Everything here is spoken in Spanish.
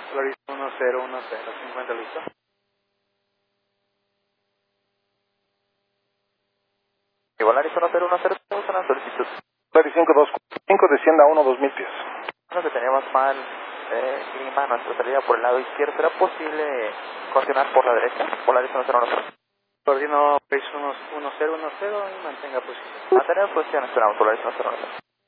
Polaris 1010, 50, ¿listo? Polaris 1010, tenemos una solicitud. Polaris 525, descienda a 2000 pies. No se tenemos mal clima, nuestra salida por el lado izquierdo. ¿Será posible continuar por la derecha? Polaris 1010. Coordino Polaris 1010 y mantenga posición. Mantener posición, esperamos Polaris 1010.